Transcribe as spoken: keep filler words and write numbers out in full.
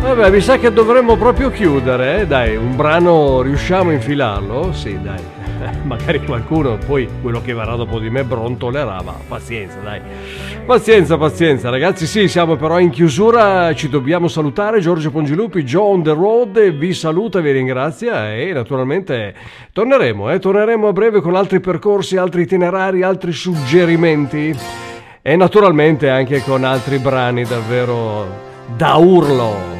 Vabbè, mi sa che dovremmo proprio chiudere, eh? Dai, un brano riusciamo a infilarlo? Sì, dai. Magari qualcuno poi, quello che verrà dopo di me, brontolerà, ma pazienza, dai. Pazienza, pazienza, ragazzi. Sì, siamo però in chiusura, ci dobbiamo salutare. Giorgio Pongilupi, Joe on the road, vi saluta, vi ringrazia e naturalmente torneremo, eh? Torneremo a breve con altri percorsi, altri itinerari, altri suggerimenti e naturalmente anche con altri brani davvero da urlo.